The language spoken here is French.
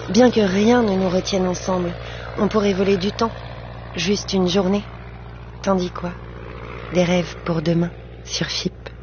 Bien que rien ne nous retienne ensemble, on pourrait voler du temps, juste une journée. Tandis quoi? Des rêves pour demain, sur FIP.